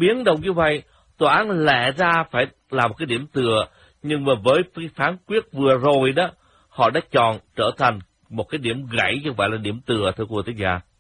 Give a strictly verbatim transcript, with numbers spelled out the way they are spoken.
biến động như vậy, tòa án lẽ ra phải là một cái điểm tựa, nhưng mà với cái phán quyết vừa rồi đó, họ đã chọn trở thành một cái điểm gãy, chứ không phải là điểm tựa, thưa quý thính giả.